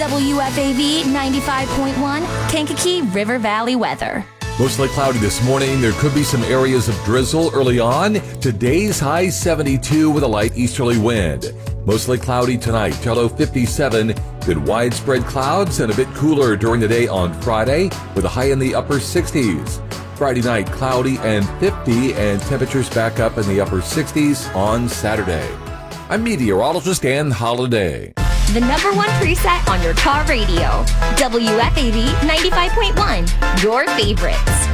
WFAV 95.1, Kankakee River Valley weather. Mostly cloudy this morning. There could be some areas of drizzle early on. Today's high 72 with a light easterly wind. Mostly cloudy tonight, till low 57. Good widespread clouds and a bit cooler during the day on Friday with a high in the upper 60s. Friday night, cloudy and 50, and temperatures back up in the upper 60s on Saturday. I'm meteorologist Ann Holiday. The number one preset on your car radio. WFAV 95.1, your favorites.